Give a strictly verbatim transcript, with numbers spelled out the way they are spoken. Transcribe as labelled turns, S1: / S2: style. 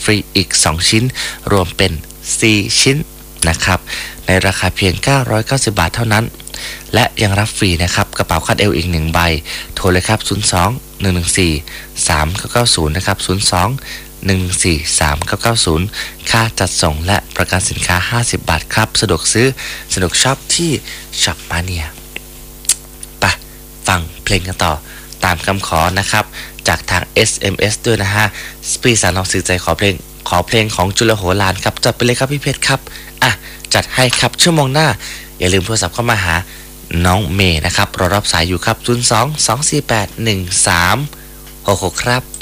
S1: ฟรีอีกสองชิ้นรวมเป็นสี่ชิ้นนะครับในราคาเพียงเก้าร้อยเก้าสิบบาทเท่านั้นและยังรับฟรีนะครับกระเป๋าคาดเอวอีกหนึ่งใบโทรเลยครับศูนย์ สอง หนึ่ง หนึ่ง สี่ สาม เก้า เก้า ศูนย์นะครับศูนย์ สอง หนึ่ง สี่ สาม เก้า เก้า ศูนย์ค่าจัดส่งและประกันสินค้าห้าสิบบาทครับสะดวกซื้อสะดวกช็อปที่ช็อปมาเนียไปฟังเพลงกันต่อตามคำขอนะครับจากทาง เอส เอ็ม เอส ด้วยนะฮะสปีสารน้องสื่อใจขอเพลงขอเพลงของจุลโหฬารครับจัดไปเลยครับพี่เพชรครับอ่ะจัดให้ครับชั่วโมงหน้าอย่าลืมโทรศัพท์เข้ามาหาน้องเมย์นะครับรอรับสายอยู่ครับศูนย์ สอง สอง สี่ แปด หนึ่ง สาม หก หกครับ